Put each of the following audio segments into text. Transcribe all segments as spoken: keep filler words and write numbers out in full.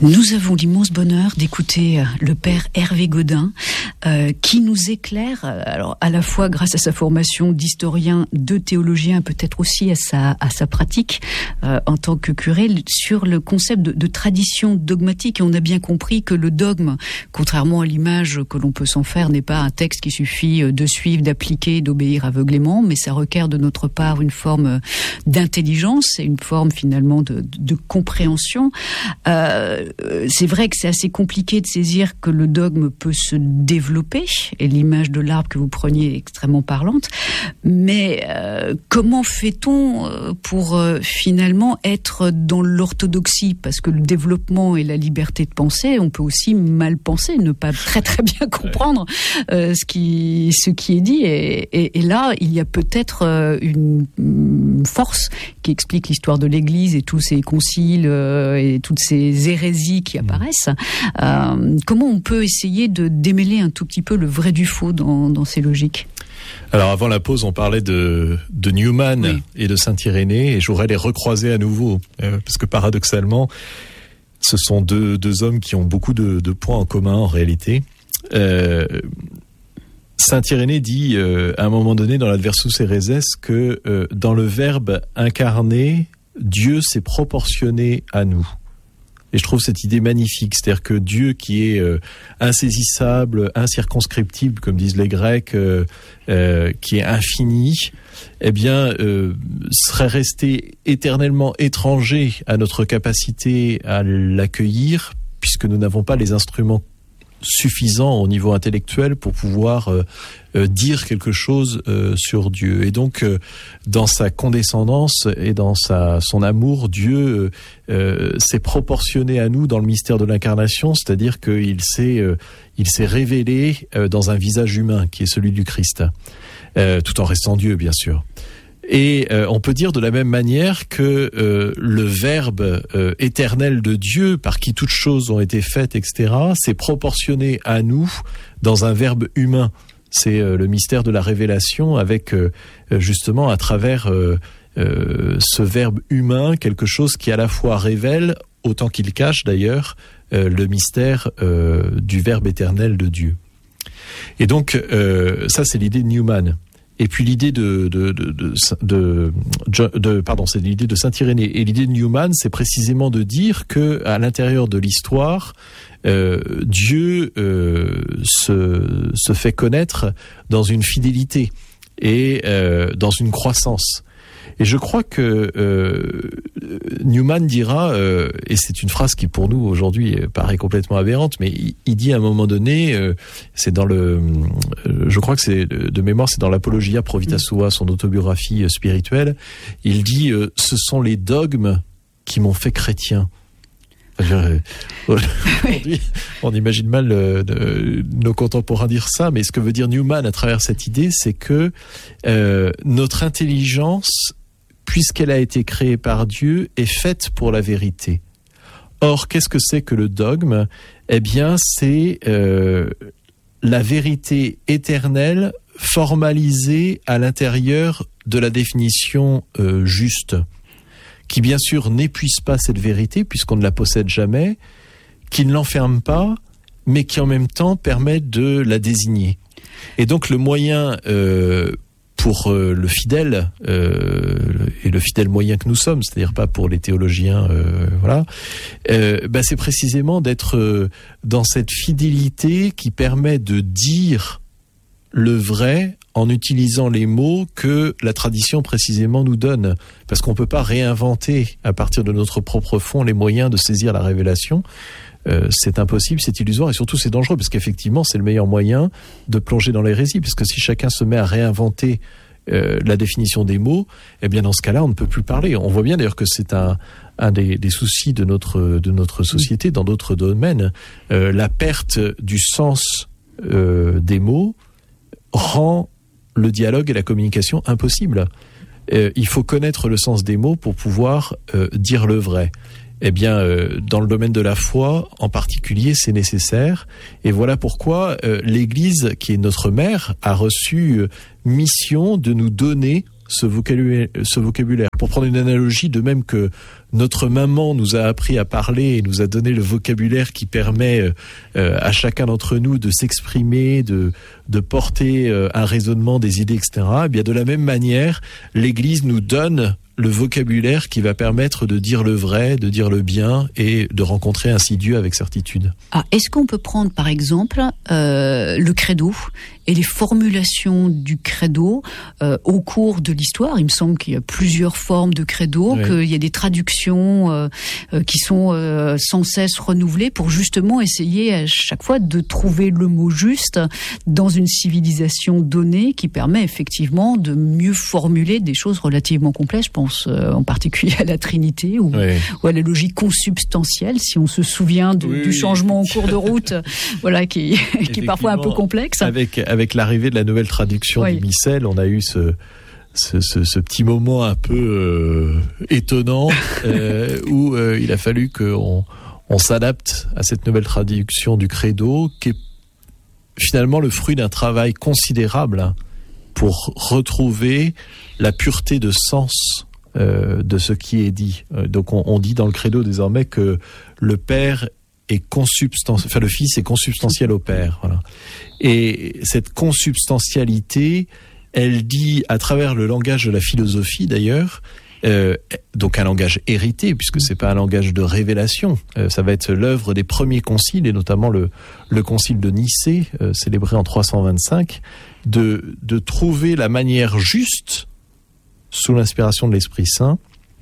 Nous avons l'immense bonheur d'écouter le père Hervé Godin euh, qui nous éclaire, alors à la fois grâce à sa formation d'historien, de théologien, peut-être aussi à sa à sa pratique euh, en tant que curé, sur le concept de, de tradition dogmatique. Et on a bien compris que le dogme, contrairement à l'image que l'on peut s'en faire, n'est pas un texte qui suffit de suivre, d'appliquer, d'obéir aveuglément, mais ça requiert de notre part une forme d'intelligence et une forme finalement de, de, de compréhension. Euh, c'est vrai que c'est assez compliqué de saisir que le dogme peut se développer, et l'image de l'arbre que vous preniez est extrêmement parlante, mais euh, comment fait-on pour euh, finalement être dans l'orthodoxie? Parce que le développement et la liberté de penser, on peut aussi mal penser, ne pas très très bien comprendre euh, ce qui ce qui est dit, et, et, et là il y a peut-être euh, une, une force qui explique l'histoire de l'Église et tous ces conciles euh, et toutes ces hérésies qui apparaissent. Euh, comment on peut essayer de démêler un tout petit peu le vrai du faux dans, dans ces logiques? Alors avant la pause, on parlait de, de Newman oui. et de Saint-Irénée, et je voudrais les recroiser à nouveau, euh, parce que paradoxalement, ce sont deux, deux hommes qui ont beaucoup de, de points en commun en réalité. Euh, Saint-Irénée dit euh, à un moment donné dans l'Adversus Héréses que euh, dans le Verbe incarné, Dieu s'est proportionné à nous. Et je trouve cette idée magnifique, c'est-à-dire que Dieu qui est euh, insaisissable, incirconscriptible, comme disent les Grecs, euh, euh, qui est infini, eh bien, euh, serait resté éternellement étranger à notre capacité à l'accueillir, puisque nous n'avons pas les instruments suffisant au niveau intellectuel pour pouvoir euh, euh, dire quelque chose euh, sur Dieu. Et donc, euh, dans sa condescendance et dans sa son amour, Dieu euh, s'est proportionné à nous dans le mystère de l'incarnation, c'est-à-dire qu'il s'est euh, il s'est révélé euh, dans un visage humain qui est celui du Christ, euh, tout en restant Dieu, bien sûr. Et euh, on peut dire de la même manière que euh, le Verbe euh, éternel de Dieu, par qui toutes choses ont été faites, et cetera, s'est proportionné à nous dans un Verbe humain. C'est euh, le mystère de la révélation, avec euh, justement à travers euh, euh, ce Verbe humain quelque chose qui à la fois révèle, autant qu'il cache d'ailleurs, euh, le mystère euh, du Verbe éternel de Dieu. Et donc euh, ça c'est l'idée de Newman. Et puis l'idée de de de de, de, de, de pardon, c'est l'idée de Saint-Irénée. Et l'idée de Newman, c'est précisément de dire que à l'intérieur de l'histoire, euh, Dieu euh, se se fait connaître dans une fidélité et euh, dans une croissance. Et je crois que euh, Newman dira, euh, et c'est une phrase qui pour nous aujourd'hui paraît complètement aberrante, mais il, il dit à un moment donné, euh, c'est dans le, euh, je crois que c'est de mémoire, c'est dans l'Apologia Pro Vita Sua, son autobiographie spirituelle, il dit euh, ce sont les dogmes qui m'ont fait chrétien. Euh, aujourd'hui, on imagine mal euh, de, nos contemporains dire ça, mais ce que veut dire Newman à travers cette idée, c'est que euh, notre intelligence, puisqu'elle a été créée par Dieu, est faite pour la vérité. Or, qu'est-ce que c'est que le dogme? Eh bien, c'est euh, la vérité éternelle formalisée à l'intérieur de la définition euh, juste, qui bien sûr n'épuise pas cette vérité puisqu'on ne la possède jamais, qui ne l'enferme pas, mais qui en même temps permet de la désigner. Et donc le moyen euh, pour euh, le fidèle, euh, et le fidèle moyen que nous sommes, c'est-à-dire pas pour les théologiens, euh, voilà, euh, bah c'est précisément d'être euh, dans cette fidélité qui permet de dire le vrai en utilisant les mots que la tradition précisément nous donne. Parce qu'on ne peut pas réinventer à partir de notre propre fond les moyens de saisir la révélation. Euh, c'est impossible, c'est illusoire et surtout c'est dangereux parce qu'effectivement c'est le meilleur moyen de plonger dans l'hérésie. Parce que si chacun se met à réinventer euh, la définition des mots, eh bien dans ce cas-là on ne peut plus parler. On voit bien d'ailleurs que c'est un, un des, des soucis de notre, de notre société dans d'autres domaines. Euh, la perte du sens euh, des mots rend le dialogue et la communication impossible. Euh, il faut connaître le sens des mots pour pouvoir euh, dire le vrai. Eh bien, euh, dans le domaine de la foi, en particulier, c'est nécessaire. Et voilà pourquoi euh, l'Église, qui est notre mère, a reçu euh, mission de nous donner ce vocabulaire, ce vocabulaire. Pour prendre une analogie, de même que notre maman nous a appris à parler et nous a donné le vocabulaire qui permet euh, à chacun d'entre nous de s'exprimer, de, de porter euh, un raisonnement, des idées, et cetera. Eh bien, de la même manière, l'Église nous donne le vocabulaire qui va permettre de dire le vrai, de dire le bien et de rencontrer ainsi Dieu avec certitude. Ah, est-ce qu'on peut prendre par exemple euh, le credo et les formulations du credo euh, au cours de l'histoire? Il me semble qu'il y a plusieurs formes de credo, oui. qu'il y a des traductions euh, euh, qui sont euh, sans cesse renouvelées pour justement essayer à chaque fois de trouver le mot juste dans une civilisation donnée qui permet effectivement de mieux formuler des choses relativement complexes. Je pense en particulier à la Trinité ou, oui. ou à la logique consubstantielle, si on se souvient de, oui, du changement oui. en cours de route, voilà, qui, qui est parfois un peu complexe. Avec, avec l'arrivée de la nouvelle traduction oui. du missel, on a eu ce, ce, ce, ce petit moment un peu euh, étonnant euh, où euh, il a fallu qu'on on s'adapte à cette nouvelle traduction du credo, qui est finalement le fruit d'un travail considérable pour retrouver la pureté de sens Euh, de ce qui est dit. Euh, donc on, on dit dans le credo désormais que le Père est consubstantiel, enfin le Fils est consubstantiel au Père. Voilà. Et cette consubstantialité, elle dit à travers le langage de la philosophie d'ailleurs, euh, donc un langage hérité puisque c'est pas un langage de révélation. Euh, ça va être l'œuvre des premiers conciles et notamment le, le concile de Nicée, euh, célébré en trois cent vingt-cinq, de, de trouver la manière juste sous l'inspiration de l'Esprit Saint,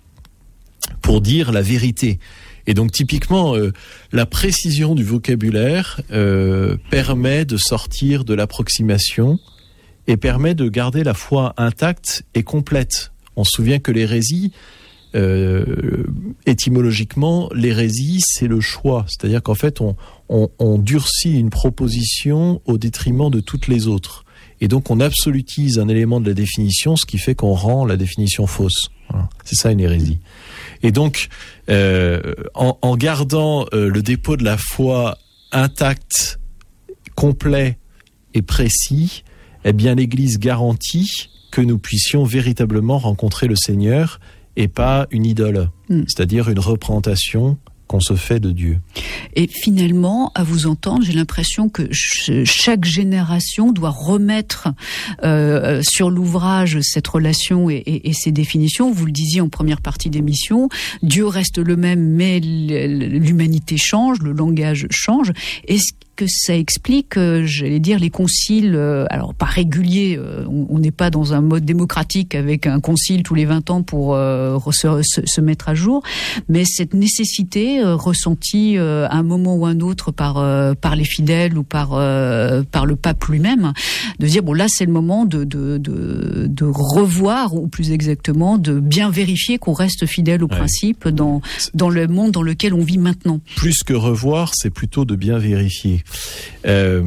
pour dire la vérité. Et donc typiquement, euh, la précision du vocabulaire euh, permet de sortir de l'approximation et permet de garder la foi intacte et complète. On se souvient que l'hérésie, euh, étymologiquement, l'hérésie, c'est le choix. C'est-à-dire qu'en fait, on, on, on durcit une proposition au détriment de toutes les autres. Et donc on absolutise un élément de la définition, ce qui fait qu'on rend la définition fausse. Voilà. C'est ça une hérésie. Et donc, euh, en, en gardant euh, le dépôt de la foi intact, complet et précis, eh bien l'Église garantit que nous puissions véritablement rencontrer le Seigneur et pas une idole, mmh. c'est-à-dire une représentation qu'on se fait de Dieu. Et finalement, à vous entendre, j'ai l'impression que ch- chaque génération doit remettre euh, sur l'ouvrage cette relation et, et, et ses définitions. Vous le disiez en première partie d'émission, Dieu reste le même, mais l'humanité change, le langage change. Est-ce que ça explique, euh, j'allais dire, les conciles, euh, alors pas réguliers, euh, on n'est pas dans un mode démocratique avec un concile tous les vingt ans pour euh, se, se, se mettre à jour, mais cette nécessité euh, ressentie euh, à un moment ou un autre par, euh, par les fidèles ou par, euh, par le pape lui-même, de dire, bon là c'est le moment de, de, de, de revoir, ou plus exactement, de bien vérifier qu'on reste fidèle aux ouais. principes dans, dans le monde dans lequel on vit maintenant. Plus que revoir, c'est plutôt de bien vérifier. Euh,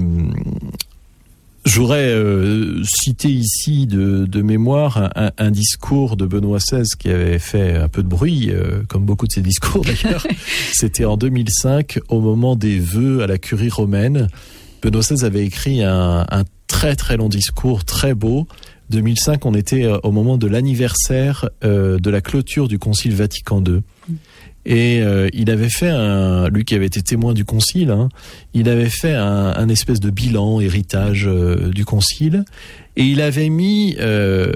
j'aurais euh, cité ici de, de mémoire un, un discours de Benoît seize qui avait fait un peu de bruit, euh, comme beaucoup de ses discours d'ailleurs. C'était en deux mille cinq, au moment des vœux à la curie romaine. Benoît seize avait écrit un, un très très long discours, très beau. deux mille cinq, on était au moment de l'anniversaire euh, de la clôture du Concile Vatican deux. Et euh, il avait fait un, lui qui avait été témoin du concile, hein, il avait fait un, un espèce de bilan, héritage euh, du concile, et il avait mis, euh,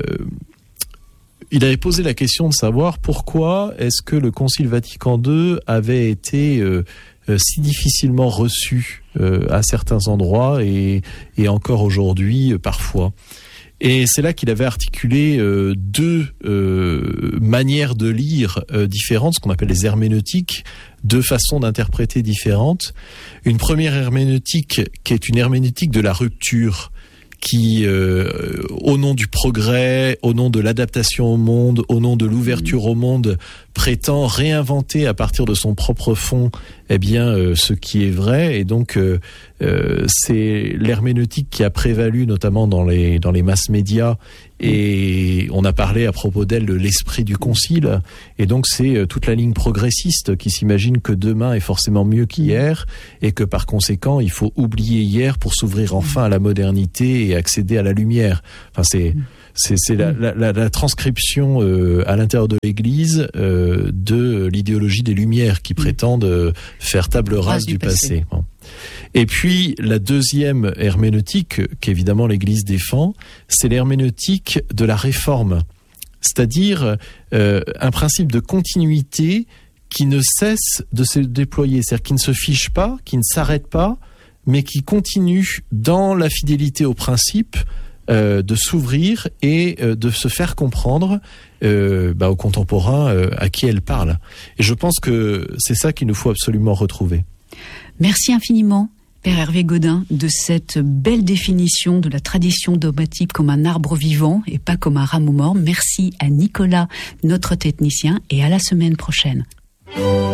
il avait posé la question de savoir pourquoi est-ce que le Concile Vatican deux avait été euh, euh, si difficilement reçu euh, à certains endroits et, et encore aujourd'hui euh, parfois. Et c'est là qu'il avait articulé euh, deux euh, manières de lire euh, différentes, ce qu'on appelle les herméneutiques, deux façons d'interpréter différentes. Une première herméneutique qui est une herméneutique de la rupture, qui, euh, au nom du progrès, au nom de l'adaptation au monde, au nom de l'ouverture au monde, prétend réinventer à partir de son propre fond, eh bien, euh, ce qui est vrai. Et donc, euh, euh, c'est l'herméneutique qui a prévalu, notamment dans les dans les masses médias. Et on a parlé à propos d'elle de l'esprit du concile. Et donc, c'est euh, toute la ligne progressiste qui s'imagine que demain est forcément mieux qu'hier et que par conséquent, il faut oublier hier pour s'ouvrir enfin à la modernité et accéder à la lumière. Enfin, c'est C'est, c'est la, la, la, la transcription euh, à l'intérieur de l'Église euh, de l'idéologie des Lumières qui prétendent euh, faire table rase du, du passé. passé. Bon. Et puis la deuxième herméneutique qu'évidemment l'Église défend, c'est l'herméneutique de la Réforme, c'est-à-dire euh, un principe de continuité qui ne cesse de se déployer, c'est-à-dire qui ne se fiche pas, qui ne s'arrête pas, mais qui continue dans la fidélité aux principes euh, de s'ouvrir et euh, de se faire comprendre euh, bah, aux contemporains euh, à qui elle parle. Et je pense que c'est ça qu'il nous faut absolument retrouver. Merci infiniment, Père Hervé Gaudin, de cette belle définition de la tradition dogmatique comme un arbre vivant et pas comme un rameau mort. Merci à Nicolas, notre technicien, et à la semaine prochaine.